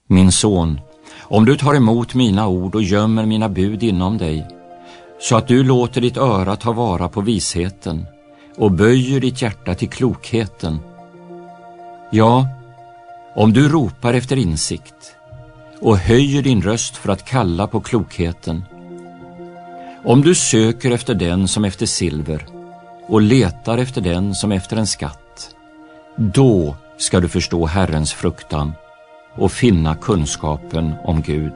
Min son, om du tar emot mina ord och gömmer mina bud inom dig, så att du låter ditt öra ta vara på visheten och böjer ditt hjärta till klokheten. Ja, om du ropar efter insikt och höjer din röst för att kalla på klokheten, om du söker efter den som efter silver och letar efter den som efter en skatt, då ska du förstå Herrens fruktan och finna kunskapen om Gud.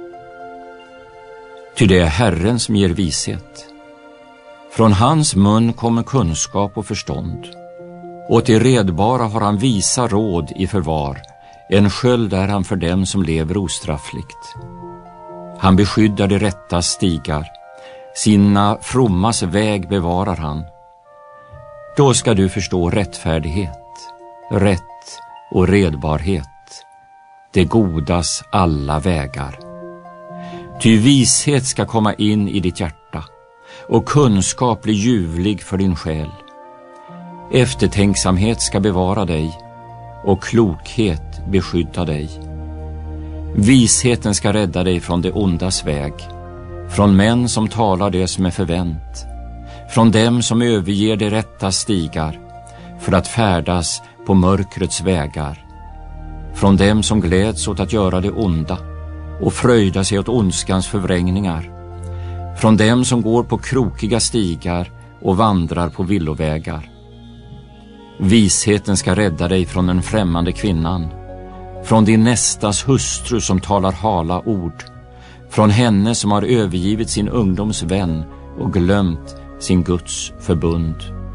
Ty det är Herren som ger vishet. Från hans mun kommer kunskap och förstånd, och till redbara har han visa råd i förvar. En sköld är han för dem som lever ostraffligt. Han beskyddar de rätta stigar, sina frommas väg bevarar han. Då ska du förstå rättfärdighet, rätt och redbarhet, det godas alla vägar. Ty vishet ska komma in i ditt hjärta och kunskap bli ljuvlig för din själ. Eftertänksamhet ska bevara dig och klokhet beskydda dig. Visheten ska rädda dig från det ondas väg, från män som talar det som är förvänt, från dem som överger de rätta stigar för att färdas på mörkrets vägar, från dem som gläds åt att göra det onda och fröjdar sig åt ondskans förvrängningar, från dem som går på krokiga stigar och vandrar på villovägar. Visheten ska rädda dig från den främmande kvinnan, från din nästas hustru som talar hala ord, från henne som har övergivit sin ungdoms vän och glömt sin Guds förbund.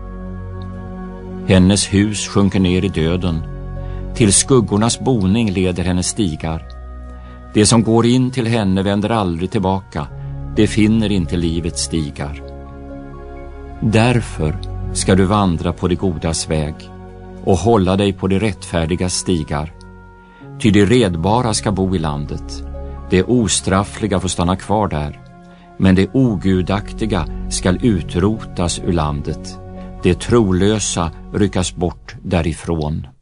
Hennes hus sjunker ner i döden, till skuggornas boning leder hennes stigar. Det som går in till henne vänder aldrig tillbaka, det finner inte livets stigar. Därför ska du vandra på det godas väg och hålla dig på de rättfärdiga stigar. Ty de redbara ska bo i landet, det ostraffliga får stanna kvar där, men det ogudaktiga skall utrotas ur landet, det trolösa ryckas bort därifrån.